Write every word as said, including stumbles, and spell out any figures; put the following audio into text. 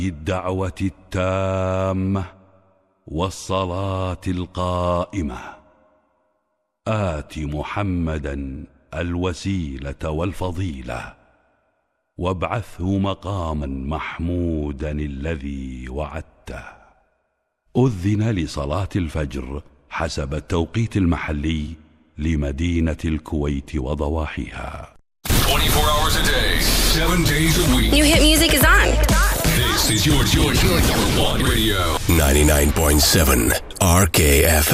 الدعوة التامة والصلاة القائمة آت محمدا الوسيلة والفضيلة وابعثه مقاما محمودا الذي وعدته. أذن لصلاة الفجر حسب التوقيت المحلي لمدينة الكويت وضواحيها. twenty-four hours a day, seven days a week. New hit music is on. This is your, your, your number one radio. ninety-nine point seven R K F